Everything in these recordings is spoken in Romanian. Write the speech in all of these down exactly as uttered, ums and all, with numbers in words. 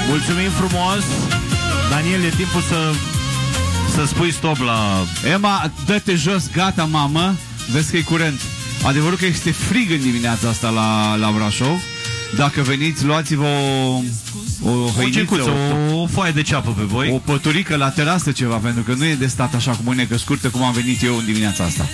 Mulțumim frumos. Daniel, e timpul să Să spui stop la... Emma, dă-te jos, gata, mamă. Vezi că e curent. Adevărul că este frig în dimineața asta la, la Brașov. Dacă veniți, luați-vă o, o hăiniță, o, o, o foaie de ceapă pe voi, o păturică la terasă, ceva, pentru că nu e de stat așa cu mânecă scurtă cum am venit eu în dimineața asta.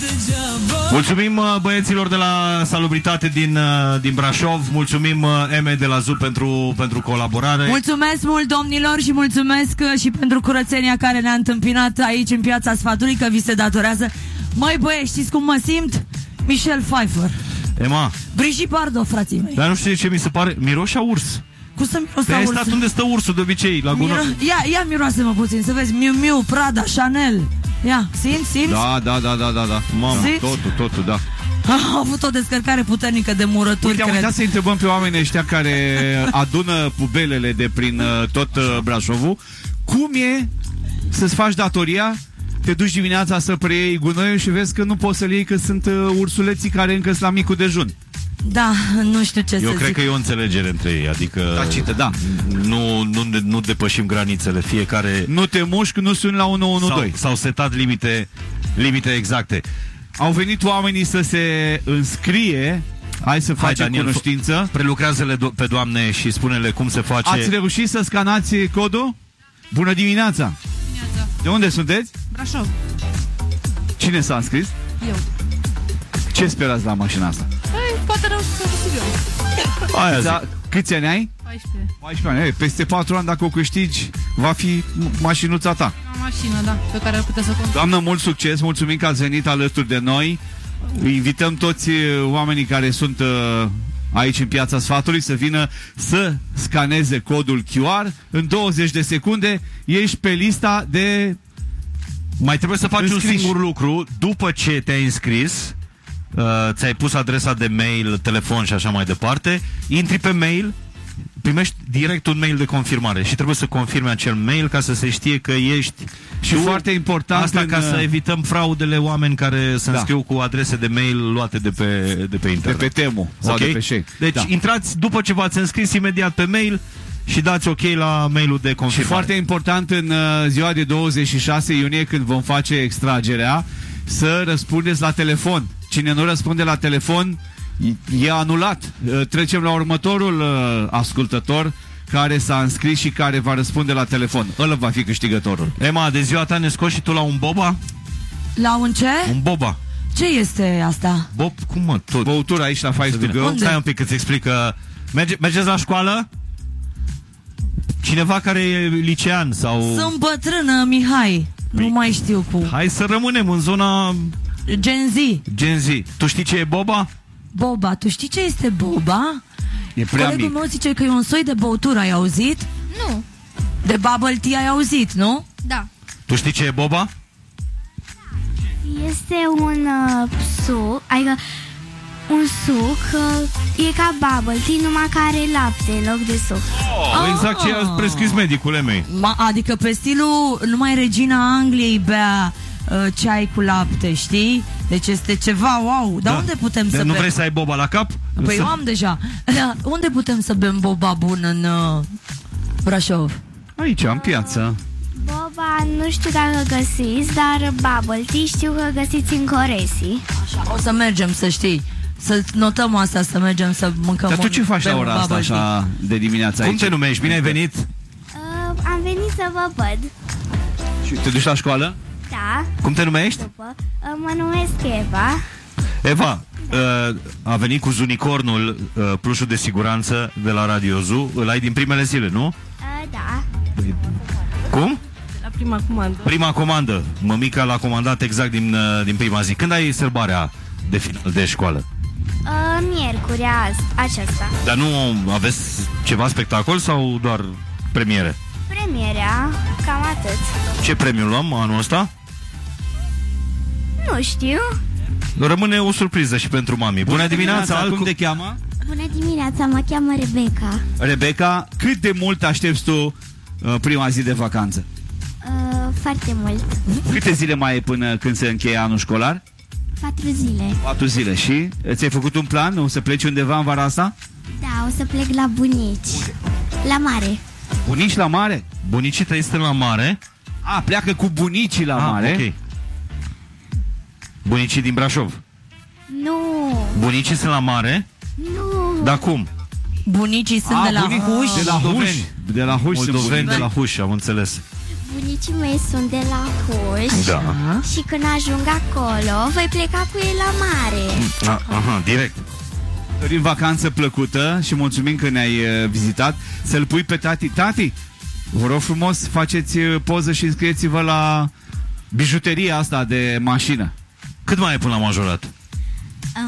Mulțumim băieților de la Salubritate din, din Brașov. Mulțumim Eme de la Z U pentru, pentru colaborare. Mulțumesc mult, domnilor, și mulțumesc și pentru curățenia care ne-a întâmpinat aici în Piața Sfatului, că vi se datorează. Măi băieți, știți cum mă simt? Michel Pfeiffer. Ema, Brigitte Bardot, frații mei. dar nu știu ce mi se pare, miroșa urs. Cum să miros Pe la ai urs? stat unde stă ursul de obicei, la gunoi. Miro... Ia, ia miroase-mă puțin, să vezi. Miu Miu, Prada, Chanel. Ia, simți, simți? Da, da, da, da, da, da. Mamă, Simți? totul, totul, da. Am avut o descărcare puternică de murături, Uite, am cred. uitat să întrebăm pe oamenii ăștia care adună pubelele de prin uh, tot uh, Brașovul. Cum e să-ți faci datoria, te duci dimineața să preiei gunoiul și vezi că nu poți să-l iei, că sunt uh, ursuleții care încă sunt la micul dejun. Da, nu știu ce Eu să cred zic. că e o înțelegere între ei, adică Tacită, da. nu, nu, nu depășim granițele, fiecare Nu te mușc, nu suni la unu unu doi. s-au setat limite, limite exacte. Au venit oamenii să se înscrie. Hai să facem Hai, Daniel, cunoștință. Prelucrează-le do- pe doamne și spune-le cum se face. Ați reușit să scanați codul? Bună dimineața! Dimineața. De unde sunteți? Brașov. Cine s-a înscris? Eu. Ce sperați la mașina asta? Păi, poate rău să câștig eu. Aia zic. Da, câți ani ai? paisprezece. paisprezece ani. Ei, peste patru ani, dacă o câștigi, va fi mașinuța ta. Am mașină, da, pe care ar putea să conduc. Doamnă, mult succes, mulțumim că ați venit alături de noi. Invităm toți uh, oamenii care sunt uh, aici în Piața Sfatului să vină să scaneze codul Q R. În douăzeci de secunde ești pe lista de... Mai trebuie să faci Înscriși. un singur lucru. După ce te-ai înscris, uh, ți-ai pus adresa de mail, telefon și așa mai departe, intri pe mail, primești direct un mail de confirmare și trebuie să confirme acel mail ca să se știe că ești. Și foarte important Asta în, ca să evităm fraudele, oameni care se Da. înscriu cu adrese de mail luate de pe, de pe de internet. pe Temu sau Ok? de pe Shake. Deci Da. intrați după ce v-ați înscris imediat pe mail și dați ok la mailul de Și confirmare. foarte important în uh, ziua de douăzeci și șase iunie, când vom face extragerea, să răspundeți la telefon. Cine nu răspunde la telefon e anulat. Uh, Trecem la următorul uh, ascultător care s-a înscris și care va răspunde la telefon. Ăla va fi câștigătorul. Ema, de ziua ta ne scoți și tu la un boba? La un ce? Un boba. Ce este asta? Bob, cum mă, tot? Băutura aici la Five to Go. Unde? Stai un pic că-ți explic că... Merge, mergeți la școală? Cineva care e licean sau... Sunt bătrână, Mihai. Nu mai știu cu... Hai să rămânem în zona Gen Z. Gen Z. Tu știi ce e boba? Boba. Tu știi ce este boba? E prea Colegul mic. meu zice că e un soi de băutură, ai auzit? Nu. De bubble tea ai auzit, nu? Da. Tu știi ce e boba? Este un uh, suc, adică un suc, uh, e ca bubble tea, numai că are lapte în loc de suc. Oh, exact ce a prescris medicul mei. Ma, adică pe stilul numai regina Angliei bea uh, ceai cu lapte, știi? Deci este ceva wow. Dar Da. unde putem De să nu bem? vrei să ai boba la cap? Păi Să- eu am deja. Da, unde putem să bem boba bun în uh, Brașov? Aici, în piață. Boba nu știu dacă găsiți, dar bubble tea știu că găsiți în Coresi. Așa, o să mergem, să știi. Să notăm asta, să mergem să mâncăm. Dar tu un- ce faci la bem ora un asta bubble tea. așa de dimineața Cum aici? te numești? Bine ai venit? Uh, am venit să vă văd. Și te duci la școală? Da, Cum te numești? după. Uh, mă numesc Eva. Eva, uh, a venit cu Zunicornul, uh, plușul de siguranță de la Radio Zoo. Îl ai din primele zile, nu? Uh, da. Cum? La prima comandă. Prima comandă. Mămica l-a comandat exact din, uh, din prima zi. Când ai sărbarea de final de școală? Uh, miercurea ast- aceasta. Dar nu aveți ceva spectacol sau doar premiere? Premierea, cam atât. Ce premiu luăm anul ăsta? Nu știu. Rămâne o surpriză și pentru mami. Bună dimineața! Cum Alcu- te cheamă? Bună dimineața, mă cheamă Rebecca. Rebecca, cât de mult aștepți tu uh, prima zi de vacanță? Uh, foarte mult. Câte zile mai e până când se încheie anul școlar? Patru zile. Patru zile. Și ți-ai făcut un plan? O să pleci undeva în vara asta? Da, o să plec la bunici. La mare. Bunici la mare? Bunicii tăi este la mare. A, pleacă cu bunicii la Ah, mare. ok. Bunicii din Brașov. Nu, Bunicii sunt la mare. nu. Dar cum? Bunicii sunt A, de la bunici Huș. de la Huș. Moldoveni. De la Huș sunt Moldoveni bunici. de la Huș, am înțeles. Bunicii mei sunt de la Huș. Da. Și când ajung acolo, voi pleca cu ei la mare. A, aha, direct. Dorim vacanță plăcută și mulțumim că ne-ai uh, vizitat. Să-l pui pe tati. Tati, vă rog frumos, faceți uh, poză și înscrieți-vă la bijuteria asta de mașină. Cât mai ai până la majorat? Um,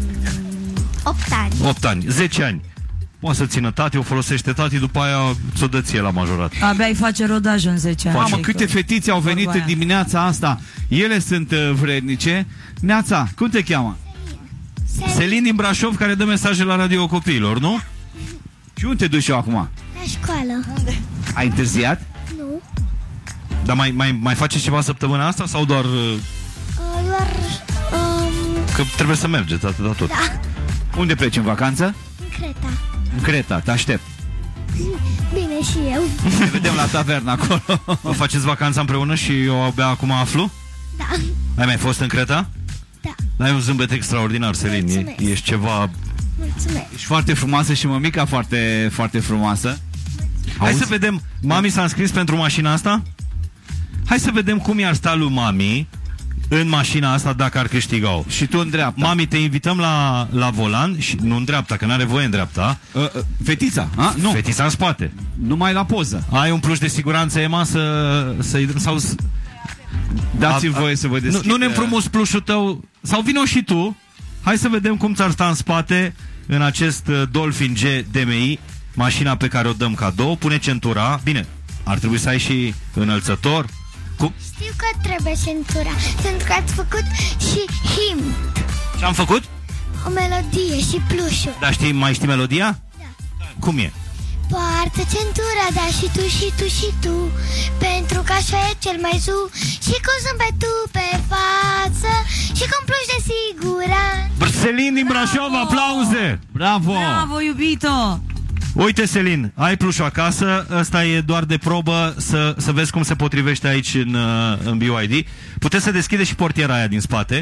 opt ani. opt ani, zece ani. Poate să țină tati, o folosește tati, după aia ți-o dă ție la majorat. Abia îi face rodaj în zece ani. Mamă, Adică- câte fetițe au venit vorba în aia. dimineața asta. Ele sunt uh, vrednice. Neața, cum te cheamă? Selin din Brașov, care dă mesaje la radio copiilor, nu? Și unde te duci eu acum? La școală. Ai întârziat? Nu. Dar mai, mai, mai faceți ceva săptămâna asta sau doar... uh, Uh, doar... Um, Că trebuie să mergeți atât de tot. da, Unde pleci în vacanță? în Creta. În Creta, te aștept. Bine, și eu. Ne vedem la tavernă acolo. O faceți vacanța împreună și eu abia acum aflu? Da. Ai mai fost în Creta? Da. Ai un zâmbet extraordinar, Selin. E, Mulțumesc. ești ceva... Mulțumesc. Ești foarte frumoasă și mămica foarte, foarte frumoasă. Hai Auzi? să vedem. Mami s-a înscris pentru mașina asta? Hai să vedem cum i-ar sta lui Mami în mașina asta dacă ar câștiga-o. Și tu în dreapta. Mami, te invităm la, la volan și nu în dreapta, că n-are voie în dreapta. Uh, uh, fetița, a? Nu, Fetița în spate. numai la poză. Ai un plus de siguranță, Ema, să, să sau s- Dați-mi A- a- voie să vă deschid. Nu, nu ne împrumuți plușul tău. Sau vino și tu. Hai să vedem cum ți-ar sta în spate în acest uh, Dolphin G D M I, mașina pe care o dăm cadou. Pune centura. Bine, ar trebui să ai și înălțător. Cum? Știu că trebuie centura, pentru că ați făcut și himn, Ce-am făcut? o melodie și plușuri. Dar știi, mai știi melodia? Da. Cum e? Poartă centura, da, și tu, și tu, și tu, pentru că așa e cel mai zu. Și cu zâmbetul pe față, și cu un pluș de siguranță. Selin din Brașov, aplauze! Bravo! Bravo, iubito! Uite, Selin, ai plușul acasă. Ăsta e doar de probă să, să vezi cum se potrivește aici în, uh, în B Y D. Puteți să deschideți și portiera aia din spate.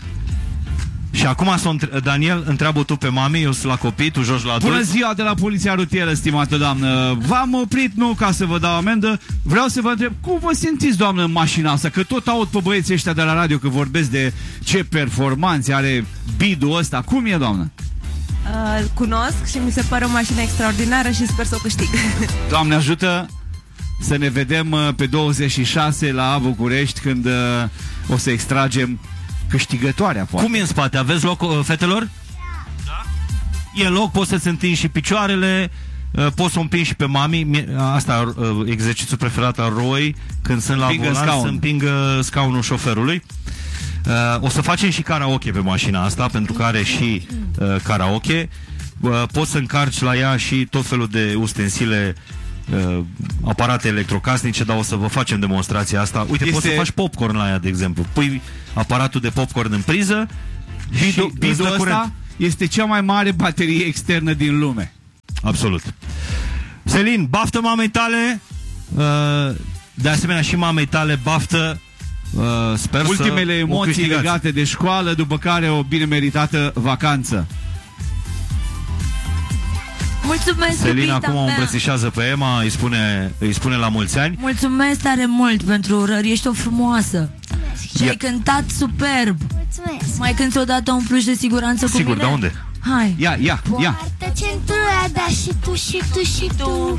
Și acum, s-o între- Daniel, întreabă tu pe mami, eu sunt la copii, tu joci la adulți. Bună ziua de la Poliția Rutieră, stimată doamnă. V-am oprit nu ca să vă dau amendă. Vreau să vă întreb, cum vă simțiți, doamnă, în mașina asta? Că tot aud pe băieții ăștia de la radio că vorbesc de ce performanțe are bidul ăsta. Cum e, doamnă? Uh, cunosc și mi se pare o mașină extraordinară și sper să o câștig. Doamne ajută să ne vedem uh, pe douăzeci și șase la București, când uh, o să extragem câștigătoarea, poate. Cum e în spate? Aveți loc, uh, fetelor? Da. E loc, poți să-ți întingi și picioarele, uh, poți să o împingi și pe mami. Mie- Asta uh, exercițiul preferat al Roy, când sunt la Împingă volan, scaun. să împingă scaunul șoferului. Uh, o să facem și karaoke pe mașina asta, pentru că are și uh, karaoke. Uh, poți să încarci la ea și tot felul de ustensile, uh, aparate electrocasnice, dar o să vă facem demonstrația asta. Uite, Este- poți să faci popcorn la ea, de exemplu. Pui aparatul de popcorn în priză Și bidul, bidul bidul ăsta curent. este cea mai mare baterie externă din lume. Absolut. Selin, baftă mamei tale. uh, De asemenea și mamei tale baftă. uh, Sper Ultimele să o emoții câștigați. legate de școală, după care o bine meritată vacanță. Mulțumesc, Selin iubita acum o mea. îmbrățișează pe Emma, îi spune, îi spune la mulți ani. Mulțumesc tare mult pentru urări, ești o frumoasă. Și Ia- ai cântat superb. Mulțumesc. Mai cânti odată un pluș de siguranță cu Sigur, mine? dar unde? Hai. Ia, ia, ia. Poartă centura, da, și tu, și tu, și tu.